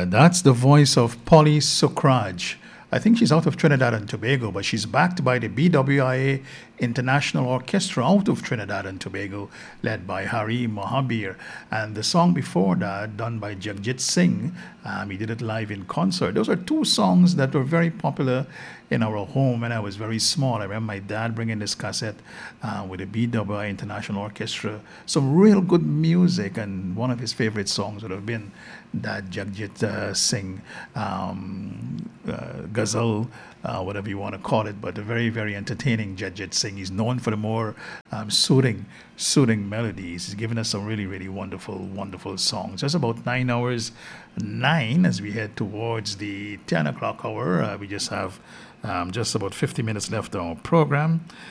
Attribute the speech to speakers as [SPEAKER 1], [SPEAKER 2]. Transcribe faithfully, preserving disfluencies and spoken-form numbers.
[SPEAKER 1] That's the voice of Polly Sokraj. I think she's out of Trinidad and Tobago, but she's backed by the B W I A International Orchestra out of Trinidad and Tobago, led by Hari Mohabir. And the song before that, done by Jagjit Singh, um, he did it live in concert. Those are two songs that were very popular in our home when I was very small. I remember my dad bringing this cassette uh, with the B W I A International Orchestra. Some real good music, and one of his favorite songs would have been that Jagjit uh, Singh um, uh, ghazal, uh, whatever you want to call it, but a very, very entertaining Jagjit Singh. He's known for the more um, soothing, soothing melodies. He's given us some really, really wonderful, wonderful songs. Just about nine hours, nine as we head towards the ten o'clock hour. Uh, we just have um, just about fifty minutes left on our program.